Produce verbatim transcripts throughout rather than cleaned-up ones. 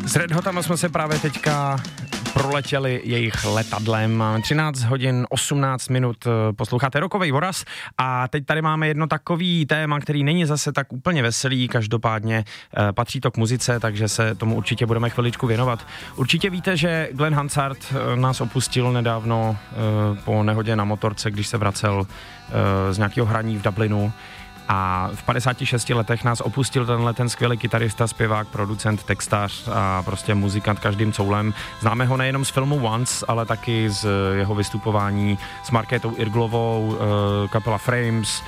S Red Hotama jsme se právě teďka proletěli jejich letadlem. třináct hodin osmnáct minut posloucháte Rockovej voraz a teď tady máme jedno takový téma, který není zase tak úplně veselý, každopádně eh, patří to k muzice, takže se tomu určitě budeme chviličku věnovat. Určitě víte, že Glenn Hansard eh, nás opustil nedávno eh, po nehodě na motorce, když se vracel eh, z nějakého hraní v Dublinu. A v padesáti šesti letech nás opustil tenhle ten skvělý kytarista, zpěvák, producent, textař a prostě muzikant každým coulem. Známe ho nejenom z filmu Once, ale taky z jeho vystupování s Markétou Irglovou, kapela Frames,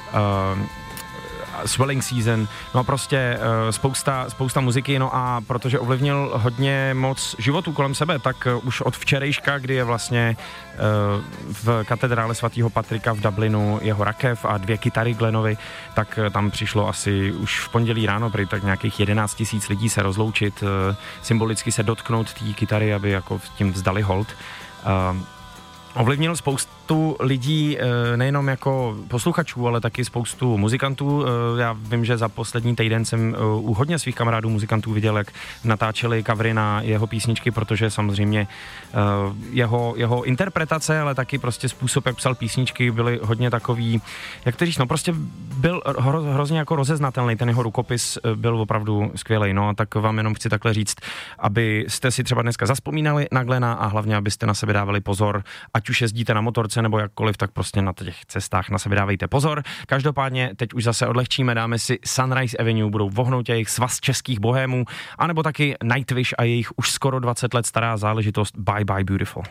Swelling Season, no a prostě uh, spousta, spousta muziky, no a protože ovlivnil hodně moc životů kolem sebe, tak uh, už od včerejška, kdy je vlastně uh, v katedrále svatého Patrika v Dublinu jeho rakev a dvě kytary Glennovi, tak uh, tam přišlo asi už v pondělí ráno, prý tak nějakých jedenáct tisíc lidí se rozloučit, uh, symbolicky se dotknout té kytary, aby jako tím vzdali hold. Uh, Ovlivnil spoustu lidí, nejenom jako posluchačů, ale taky spoustu muzikantů. Já vím, že za poslední týden jsem u hodně svých kamarádů muzikantů viděl, jak natáčeli covery na jeho písničky, protože samozřejmě jeho, jeho interpretace, ale taky prostě způsob, jak psal písničky, byly hodně takový, jak to říct, no prostě byl hro, hrozně jako rozeznatelný, ten jeho rukopis byl opravdu skvělej, no a tak vám jenom chci takhle říct, abyste si třeba dneska zazpomínali na Glenna a hlavně, abyste na sebe dávali pozor, ať už jezdíte na motorce nebo jakkoliv, tak prostě na těch cestách na sebe dávejte pozor. Každopádně teď už zase odlehčíme, dáme si Sunrise Avenue, budou vohnout jejich svaz českých bohémů, anebo taky Nightwish a jejich už skoro dvacet let stará záležitost Bye Bye Beautiful.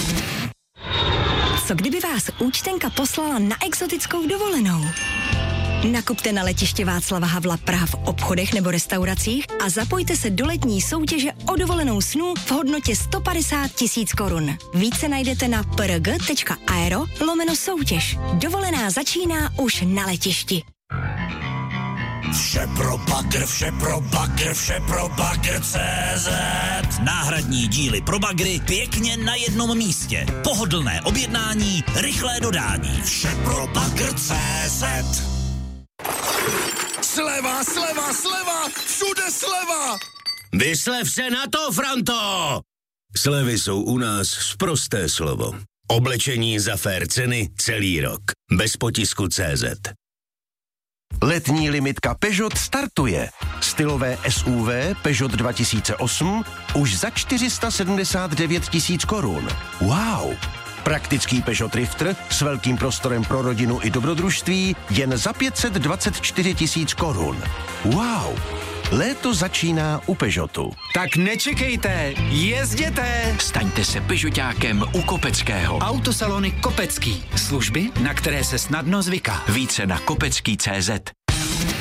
Co kdyby vás účtenka poslala na exotickou dovolenou? Nakupte na letiště Václava Havla Praha v obchodech nebo restauracích a zapojte se do letní soutěže o dovolenou snů v hodnotě sto padesát tisíc korun. Více najdete na prg.aero lomeno soutěž. Dovolená začíná už na letišti. Vše pro bagr, vše pro bagr, vše pro bagr tečka cé zet. Náhradní díly pro bagry pěkně na jednom místě. Pohodlné objednání, rychlé dodání. Vše pro bagr tečka cé zet. Sleva, sleva, sleva, všude sleva! Vyslev se na to, Franto! Slevy jsou u nás sprosté slovo. Oblečení za fér ceny celý rok. Bez potisku tečka cé zet. Letní limitka Peugeot startuje. Stylové S U V Peugeot dva tisíce osm už za čtyři sta sedmdesát devět tisíc korun. Wow! Praktický Peugeot Rifter s velkým prostorem pro rodinu i dobrodružství jen za pět set dvacet čtyři tisíc korun. Wow! Léto začíná u Peugeotu. Tak nečekejte, jezděte! Staňte se Peugeotákem u Kopeckého. Autosalony Kopecký. Služby, na které se snadno zvyká. Více na kopecký tečka cé zet.